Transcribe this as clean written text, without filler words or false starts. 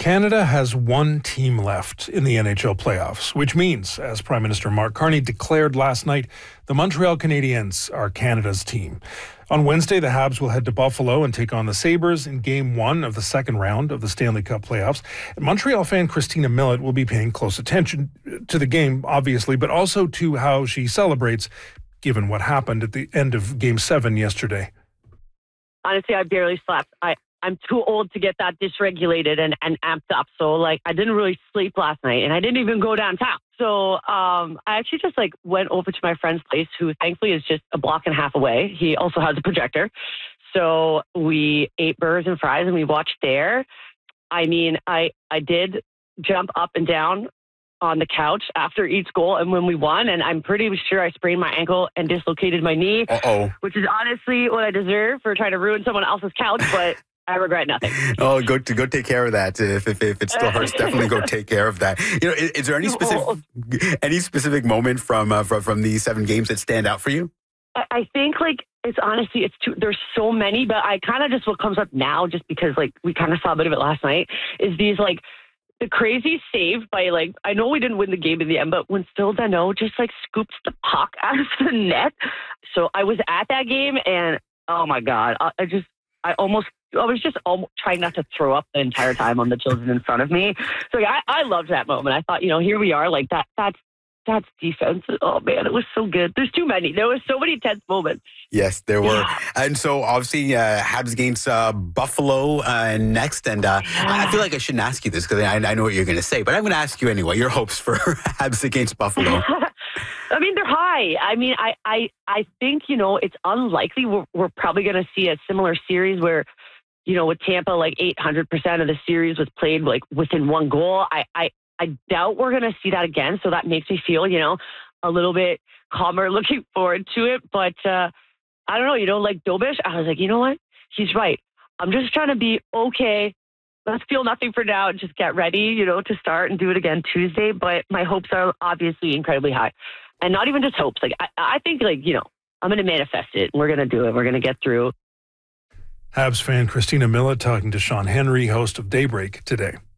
Canada has one team left in the NHL playoffs, which means, as Prime Minister Mark Carney declared last night, the Montreal Canadiens are Canada's team. On Wednesday, the Habs will head to Buffalo and take on the Sabres in Game 1 of the second round of the Stanley Cup playoffs. And Montreal fan Christina Millett will be paying close attention to the game, obviously, but also to how she celebrates, given what happened at the end of Game 7 yesterday. Honestly, I barely slept. I'm too old to get that dysregulated and amped up. So, I didn't really sleep last night, and I didn't even go downtown. So, I actually just, went over to my friend's place, who thankfully is just a block and a half away. He also has a projector. So, we ate burgers and fries, and we watched there. I mean, I did jump up and down on the couch after each goal and when we won, and I'm pretty sure I sprained my ankle and dislocated my knee, which is honestly what I deserve for trying to ruin someone else's couch, but I regret nothing. Oh, go take care of that. If it still hurts, definitely go take care of that. Is there any specific moment from these 7 games that stand out for you? I think it's honestly there's so many, but I kind of just what comes up now, just because we kind of saw a bit of it last night, is these the crazy save by I know we didn't win the game in the end, but when Phil Danault just scoops the puck out of the net. So I was at that game, and oh my God, I was just almost trying not to throw up the entire time on the children in front of me. So I loved that moment. I thought, here we are, that's defense. Oh man, it was so good. There's too many. There was so many tense moments. Yes, there were. Yeah. And so obviously Habs against Buffalo next. And I feel like I shouldn't ask you this because I know what you're going to say, but I'm going to ask you anyway. Your hopes for Habs against Buffalo? I mean, they're high. I mean, I think, it's unlikely we're probably going to see a similar series where, with Tampa, 800% of the series was played within one goal. I doubt we're going to see that again. So that makes me feel, a little bit calmer looking forward to it. But I don't know, like Dobish, I was like, you know what? He's right. I'm just trying to be okay. Let's feel nothing for now and just get ready, to start and do it again Tuesday. But my hopes are obviously incredibly high. And not even just hopes. I think, I'm going to manifest it. We're going to do it. We're going to get through. Habs fan Christina Millett talking to Sean Henry, host of Daybreak Today.